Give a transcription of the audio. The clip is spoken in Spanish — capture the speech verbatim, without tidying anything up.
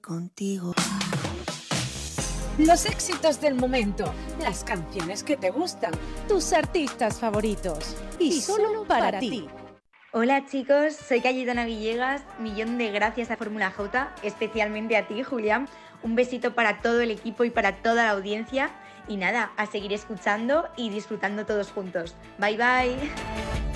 contigo. Los éxitos del momento, las canciones que te gustan, tus artistas favoritos y, y solo para, para ti. Hola chicos, soy Cayetana Villegas, millón de gracias a Fórmula J, especialmente a ti Julián, un besito para todo el equipo y para toda la audiencia y nada, a seguir escuchando y disfrutando todos juntos. Bye bye.